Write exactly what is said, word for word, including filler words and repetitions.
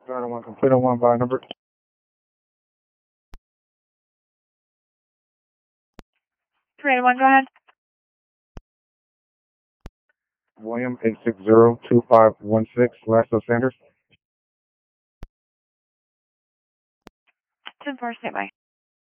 Driver one complete on one by number. Parade one, go ahead. William eight six zero two five one six, Lasso Sanders. ten four, stand by.